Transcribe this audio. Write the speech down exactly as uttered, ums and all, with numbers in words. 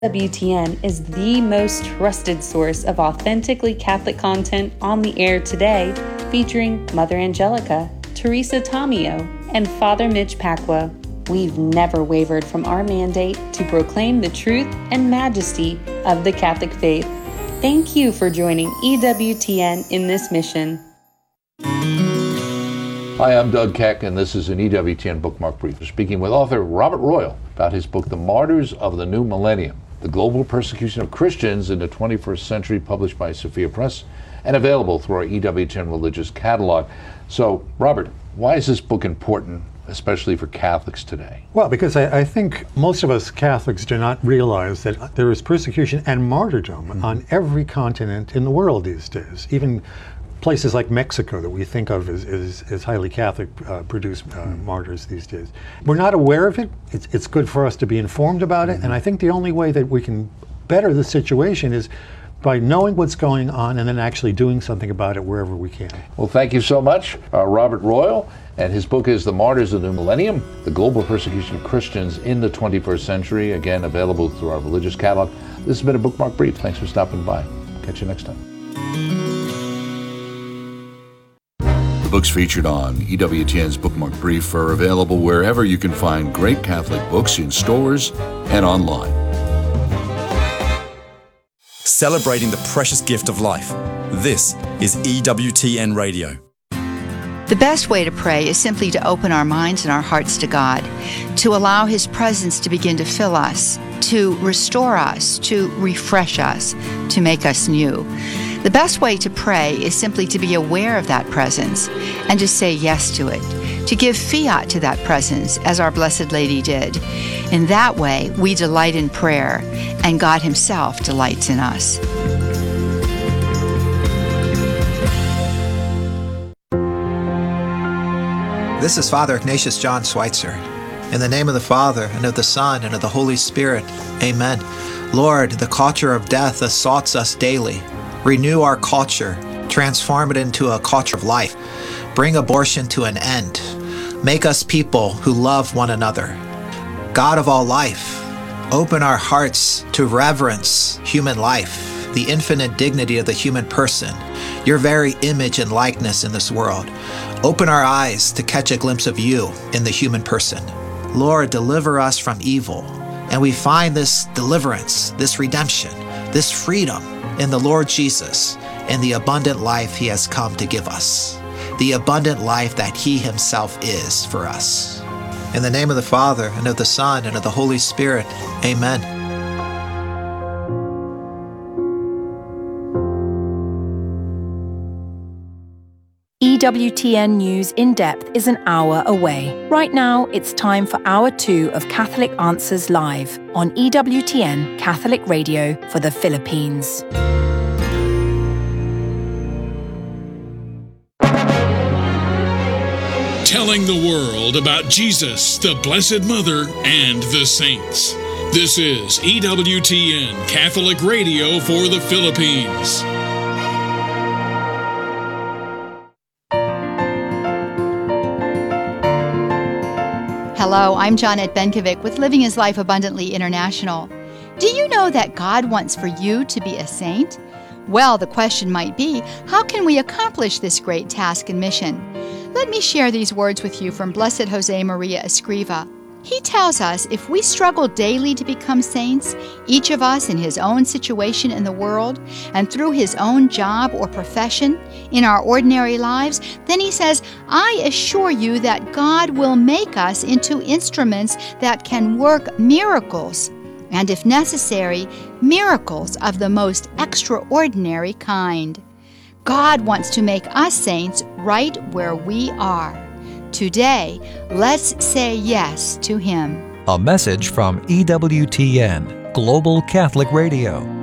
W T N is the most trusted source of authentically Catholic content on the air today, featuring Mother Angelica, Teresa Tomeo, and Father Mitch Pacwa. We've never wavered from our mandate to proclaim the truth and majesty of the Catholic faith. Thank you for joining E W T N in this mission. Hi, I'm Doug Keck, and this is an E W T N Bookmark Brief. We're speaking with author Robert Royal about his book, The Martyrs of the New Millennium, The Global Persecution of Christians in the twenty-first Century, published by Sophia Press and available through our E W T N Religious Catalog. So, Robert, why is this book important, especially for Catholics today? Well, because I, I think most of us Catholics do not realize that there is persecution and martyrdom mm-hmm. on every continent in the world these days. Even places like Mexico that we think of as, as, as highly Catholic uh, produce uh, mm-hmm. martyrs these days. We're not aware of it. It's, it's good for us to be informed about it. Mm-hmm. And I think the only way that we can better the situation is by knowing what's going on and then actually doing something about it wherever we can. Well, thank you so much, uh, Robert Royal. And his book is The Martyrs of the New Millennium, The Global Persecution of Christians in the twenty-first Century, again, available through our religious catalog. This has been a Bookmark Brief. Thanks for stopping by. Catch you next time. The books featured on E W T N's Bookmark Brief are available wherever you can find great Catholic books, in stores and online. Celebrating the precious gift of life. This is E W T N Radio. The best way to pray is simply to open our minds and our hearts to God, to allow His presence to begin to fill us, to restore us, to refresh us, to make us new. The best way to pray is simply to be aware of that presence and to say yes to it, to give fiat to that presence as our Blessed Lady did. In that way, we delight in prayer, and God Himself delights in us. This is Father Ignatius John Schweitzer. In the name of the Father, and of the Son, and of the Holy Spirit, Amen. Lord, the culture of death assaults us daily. Renew our culture, transform it into a culture of life. Bring abortion to an end. Make us people who love one another. God of all life, open our hearts to reverence human life, the infinite dignity of the human person, your very image and likeness in this world. Open our eyes to catch a glimpse of you in the human person. Lord, deliver us from evil. And we find this deliverance, this redemption, this freedom in the Lord Jesus and the abundant life He has come to give us, the abundant life that He Himself is for us. In the name of the Father, and of the Son, and of the Holy Spirit, Amen. E W T N News In Depth is an hour away. Right now, it's time for Hour two of Catholic Answers Live on E W T N Catholic Radio for the Philippines. Telling the world about Jesus, the Blessed Mother, and the saints. This is E W T N Catholic Radio for the Philippines. Hello, I'm Jonette Benkovic with Living His Life Abundantly International. Do you know that God wants for you to be a saint? Well, the question might be, how can we accomplish this great task and mission? Let me share these words with you from Blessed Jose Maria Escriva. He tells us if we struggle daily to become saints, each of us in his own situation in the world, and through his own job or profession, in our ordinary lives, then he says, I assure you that God will make us into instruments that can work miracles, and if necessary, miracles of the most extraordinary kind. God wants to make us saints right where we are. Today, let's say yes to Him. A message from E W T N, Global Catholic Radio.